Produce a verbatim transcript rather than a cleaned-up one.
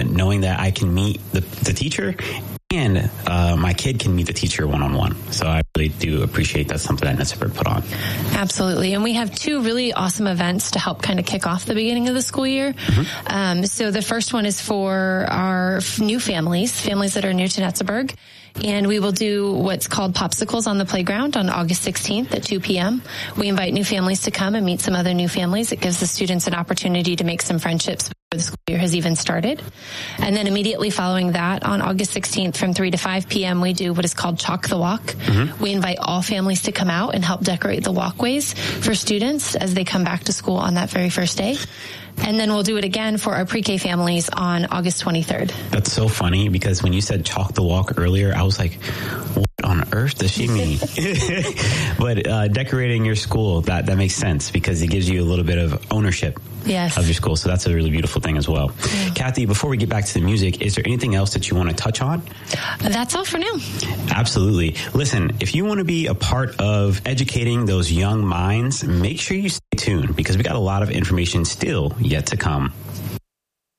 uh, knowing that I can meet the, the teacher and uh, my kid can meet the teacher one-on-one. So I really do appreciate that's something that Knetzerberg put on. Absolutely. And we have two really awesome events to help kind of kick off the beginning of the school year. Mm-hmm. Um, so the first one is for our new families, families that are new to Knetzerberg. And we will do what's called Popsicles on the Playground on August sixteenth at two p.m. We invite new families to come and meet some other new families. It gives the students an opportunity to make some friendships before the school year has even started. And then immediately following that, on August sixteenth from three to five p.m., we do what is called Chalk the Walk. Mm-hmm. We invite all families to come out and help decorate the walkways for students as they come back to school on that very first day. And then we'll do it again for our pre-K families on August twenty-third. That's so funny because when you said Chalk the Walk earlier, I was like, what on earth does she mean? But uh, decorating your school, that, that makes sense because it gives you a little bit of ownership yes. of your school. So that's a really beautiful thing as well. Yeah. Kathy, before we get back to the music, is there anything else that you want to touch on? That's all for now. Absolutely. Listen, if you want to be a part of educating those young minds, make sure you stay tuned because we got a lot of information still yet to come.